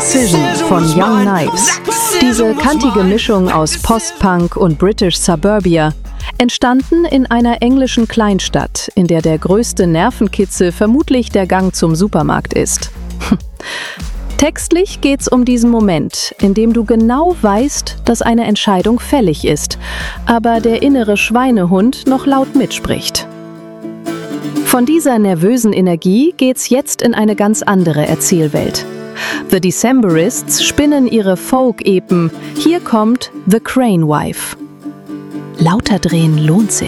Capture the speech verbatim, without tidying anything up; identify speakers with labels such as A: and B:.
A: Decision von Young Knives. Diese kantige Mischung aus Post-Punk und British Suburbia, entstanden in einer englischen Kleinstadt, in der der größte Nervenkitzel vermutlich der Gang zum Supermarkt ist. Textlich geht's um diesen Moment, in dem du genau weißt, dass eine Entscheidung fällig ist, aber der innere Schweinehund noch laut mitspricht. Von dieser nervösen Energie geht's jetzt in eine ganz andere Erzählwelt. The Decemberists spinnen ihre Folk-Epen. Hier kommt The Crane Wife. Lauter drehen lohnt sich.